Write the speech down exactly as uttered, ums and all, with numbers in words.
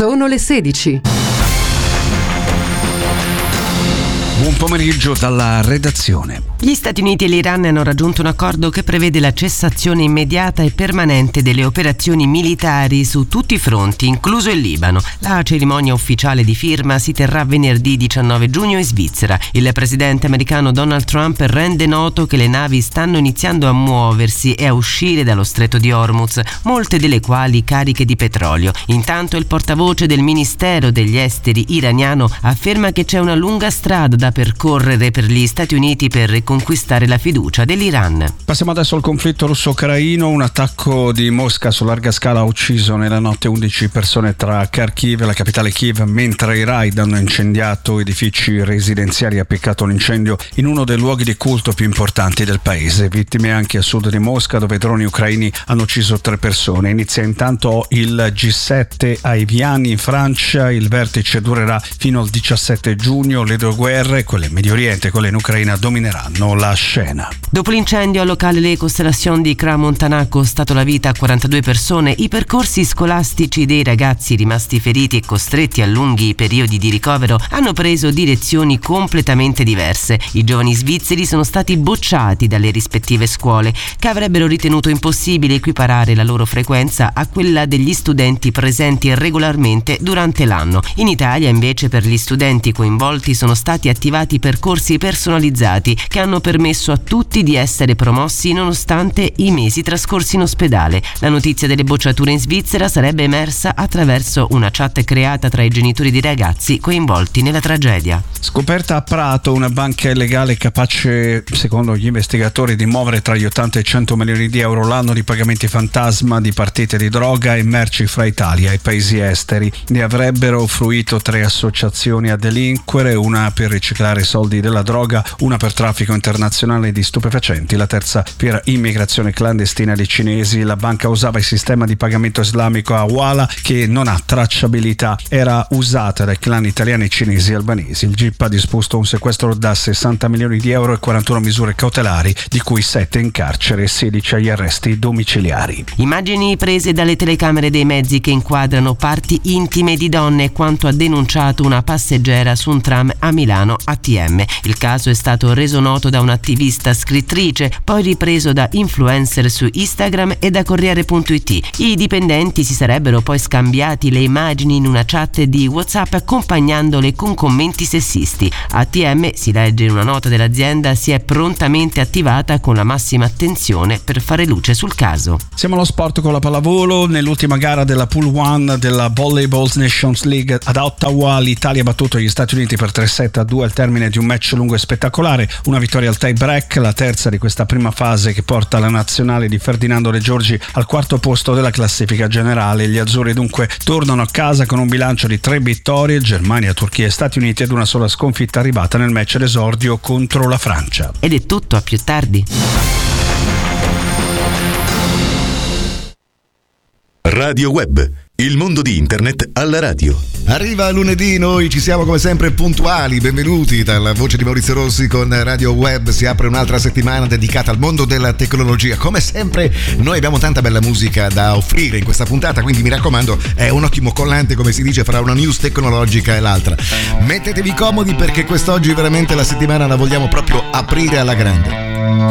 Sono le sedici. Buon pomeriggio dalla redazione. Gli Stati Uniti e l'Iran hanno raggiunto un accordo che prevede la cessazione immediata e permanente delle operazioni militari su tutti i fronti, incluso il Libano. La cerimonia ufficiale di firma si terrà venerdì diciannove giugno in Svizzera. Il presidente americano Donald Trump rende noto che le navi stanno iniziando a muoversi e a uscire dallo stretto di Hormuz, molte delle quali cariche di petrolio. Intanto il portavoce del Ministero degli Esteri iraniano afferma che c'è una lunga strada da percorrere per gli Stati Uniti per conquistare la fiducia dell'Iran. Passiamo adesso al conflitto russo-ucraino. Un attacco di Mosca su larga scala ha ucciso nella notte undici persone tra Kharkiv e la capitale Kiev, mentre i raid hanno incendiato edifici residenziali e appiccato l'incendio in uno dei luoghi di culto più importanti del paese. Vittime anche a sud di Mosca, dove droni ucraini hanno ucciso tre persone. Inizia intanto il G sette a Evian in Francia. Il vertice durerà fino al diciassette giugno. Le due guerre, quelle in Medio Oriente e quelle in Ucraina, domineranno la scena. Dopo l'incendio al locale Le Constellation di Crans-Montanac, costato la vita a quarantadue persone, i percorsi scolastici dei ragazzi rimasti feriti e costretti a lunghi periodi di ricovero hanno preso direzioni completamente diverse. I giovani svizzeri sono stati bocciati dalle rispettive scuole, che avrebbero ritenuto impossibile equiparare la loro frequenza a quella degli studenti presenti regolarmente durante l'anno. In Italia, invece, per gli studenti coinvolti sono stati attivati percorsi personalizzati che hanno permesso a tutti di essere promossi nonostante i mesi trascorsi in ospedale. La notizia delle bocciature in Svizzera sarebbe emersa attraverso una chat creata tra i genitori dei ragazzi coinvolti nella tragedia. Scoperta a Prato una banca illegale capace, secondo gli investigatori, di muovere tra gli ottanta e cento milioni di euro l'anno di pagamenti fantasma di partite di droga e merci fra Italia e paesi esteri. Ne avrebbero fruito tre associazioni a delinquere, una per riciclare soldi della droga, una per traffico internazionale di stupefacenti, la terza per immigrazione clandestina di cinesi. La banca usava il sistema di pagamento islamico Hawala, che non ha tracciabilità, era usata dai clan italiani, cinesi e albanesi. Il G I P ha disposto un sequestro da sessanta milioni di euro e quarantuno misure cautelari, di cui sette in carcere e sedici agli arresti domiciliari. Immagini prese dalle telecamere dei mezzi che inquadrano parti intime di donne, quanto ha denunciato una passeggera su un tram a Milano A T M. Il caso è stato reso noto da un'attivista scrittrice, poi ripreso da influencer su Instagram e da Corriere punto it. I dipendenti si sarebbero poi scambiati le immagini in una chat di WhatsApp, accompagnandole con commenti sessisti. A T M, si legge in una nota dell'azienda, si è prontamente attivata con la massima attenzione per fare luce sul caso. Siamo allo sport con la pallavolo. Nell'ultima gara della Pool One della Volleyball Nations League ad Ottawa, l'Italia ha battuto gli Stati Uniti per tre sette a due al termine di un match lungo e spettacolare. Una vittoria al tie break, la terza di questa prima fase, che porta la nazionale di Ferdinando De Giorgi al quarto posto della classifica generale. Gli azzurri dunque tornano a casa con un bilancio di tre vittorie: Germania, Turchia e Stati Uniti, ed una sola sconfitta arrivata nel match d'esordio contro la Francia. Ed è tutto, a più tardi. Radio Web, il mondo di internet alla radio. Arriva lunedì, noi ci siamo come sempre puntuali. Benvenuti dalla voce di Maurizio Rossi con Radio Web. Si apre un'altra settimana dedicata al mondo della tecnologia. Come sempre noi abbiamo tanta bella musica da offrire in questa puntata, quindi mi raccomando, è un ottimo collante, come si dice, fra una news tecnologica e l'altra. Mettetevi comodi, perché quest'oggi veramente la settimana la vogliamo proprio aprire alla grande.